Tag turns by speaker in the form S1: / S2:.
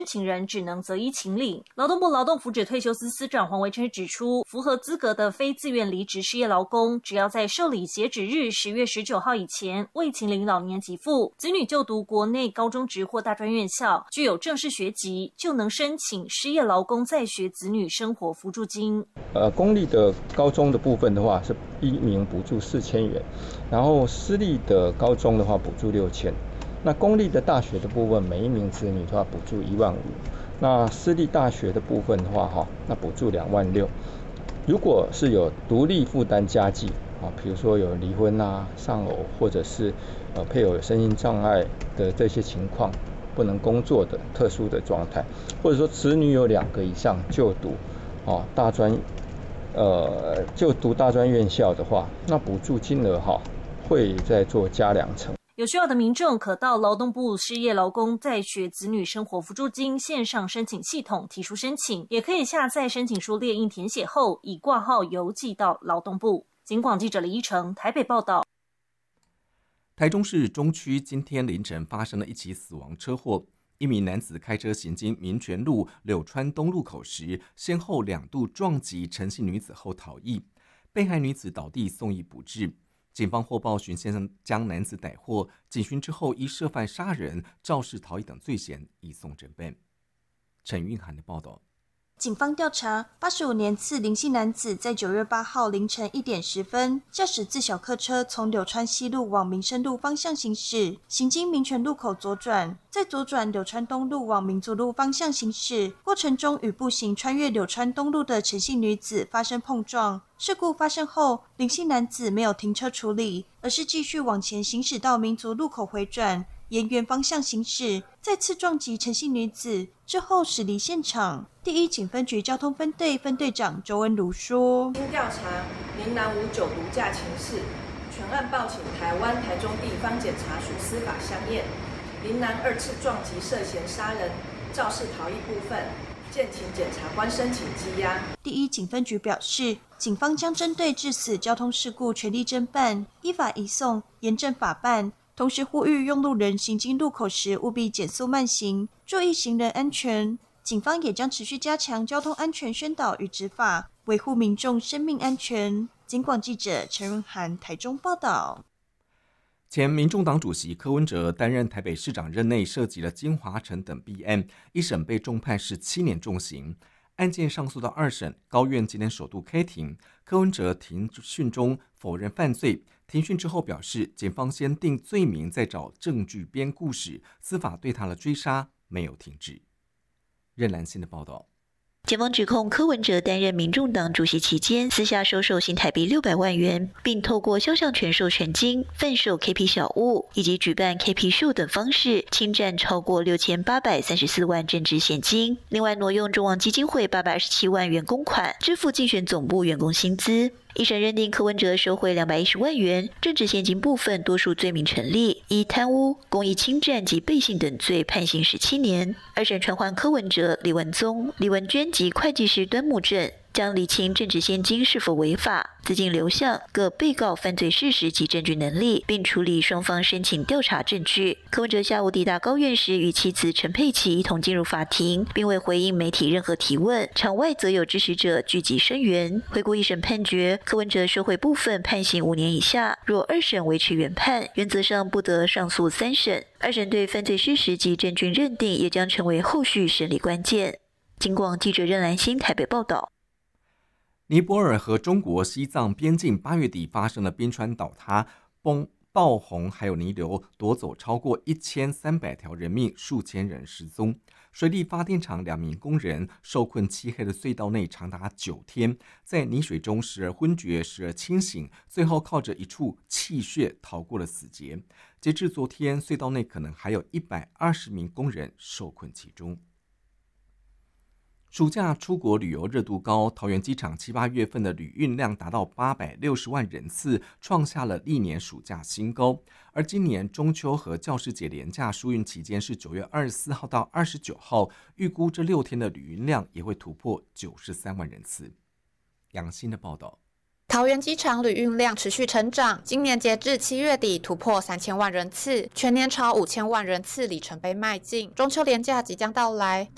S1: 请人只能择一请领。劳动部劳动福祉退休司司长黄维琛指出，符合资格的非自愿离职失业劳工，只要在受理截止日10月19号以前未请领老年给付，子女就读国内高中职或大专院校，具有正式学籍，就能申请失业劳工在学子女生活扶助金。
S2: 公立的高中的部分的话是一名补助4000元，然后私立的高中的话补助6000。那公立的大学的部分，每一名子女的话补助15000，那私立大学的部分的话，那补助26000。如果是有独立负担家计比如说有离婚丧偶，或者是配偶有身心障碍的这些情况，不能工作的特殊的状态，或者说子女有2个以上就读大专院校的话，那补助金额会再做加2成。
S1: 有需要的民众可到劳动部失业劳工在学子女生活扶助金线上申请系统提出申请，也可以下载申请书列印填写后，以挂号邮寄到劳动部。警广记者李依成台北报道。
S3: 台中市中区今天凌晨发生了一起死亡车祸，一名男子开车行经民权路柳川东路口时，先后2度撞击陈姓女子后逃逸，被害女子倒地送医不治。警方获报巡线将男子逮获，警询之后依涉犯杀人、肇事逃逸等罪嫌移送侦办。陈韵涵的报道。
S4: 警方调查，85年次林姓男子在9月8号凌晨1点10分，驾驶自小客车从柳川西路往民生路方向行驶，行经民权路口左转，再左转柳川东路往民族路方向行驶，过程中与步行穿越柳川东路的陈姓女子发生碰撞。事故发生后，林姓男子没有停车处理，而是继续往前行驶到民族路口回转，沿原方向行驶，再次撞击陈姓女子，之后驶离现场。第一警分局交通分队分队长周恩如说：
S5: 经调查，林男无酒毒驾情事，全案报请台湾台中地方检察署司法相验。林男2次撞击涉嫌杀人、肇事逃逸部分，建请检察官申请羁押。
S4: 第一警分局表示，警方将针对致死交通事故全力侦办，依法移送，严正法办。同时呼吁用路人行经路口时务必减速慢行，注意行人安全。警方也将持续加强交通安全宣导与执法，维护民众生命安全。警广记者陈润涵台中报道。
S3: 前民众党主席柯文哲担任台北市长任内涉及了金华城等弊案，一审被重判17年重刑。案件上诉到2审，高院今天首度开庭。柯文哲庭讯中否认犯罪，庭讯之后表示，检方先定罪名，再找证据编故事，司法对他的追杀没有停止。任兰心的报道。
S6: 检方指控柯文哲担任民众党主席期间，私下收受新台币600万元，并透过肖像权授权金、贩售 KP 小物以及举办 KP 秀等方式，侵占超过6834万政治现金。另外，挪用中网基金会827万元公款，支付竞选总部员工薪资。一审认定柯文哲收贿210万元，政治现金部分多数罪名成立，依贪污、公益侵占及背信等罪判刑17年。二审传唤柯文哲、李文宗、李文娟及会计师端木正，将厘清政治现金是否违法、资金流向、各被告犯罪事实及证据能力，并处理双方申请调查证据。柯文哲下午抵达高院时，与妻子陈佩琪一同进入法庭，并未回应媒体任何提问。场外则有支持者聚集声援。回顾一审判决，柯文哲受贿部分判刑5年以下，若二审维持原判，原则上不得上诉3审。二审对犯罪事实及证据认定，也将成为后续审理关键。警广记者任兰心台北报道。
S3: 尼泊尔和中国西藏边境8月底发生了冰川倒塌、暴洪还有泥流，夺走超过1300条人命，数千人失踪。水力发电厂2名工人受困漆黑的隧道内长达9天，在泥水中时而昏厥，时而清醒，最后靠着一处气穴逃过了死劫。截至昨天，隧道内可能还有120名工人受困其中。暑假出国旅游热度高，桃园机场7、8月份的旅运量达到860万人次，创下了历年暑假新高。而今年中秋和教师节连假疏运期间是9月24号到29号，预估这6天的旅运量也会突破93万人次。杨欣的报道。
S7: 桃园机场旅运量持续成长，今年截至7月底突破3000万人次，全年朝5000万人次里程碑迈进。中秋连假即将到来，